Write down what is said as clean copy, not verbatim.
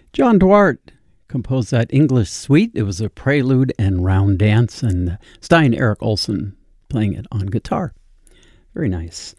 John Duarte composed that English suite. It was a prelude and round dance, and Stein Erik Olsen playing it on guitar. Very nice.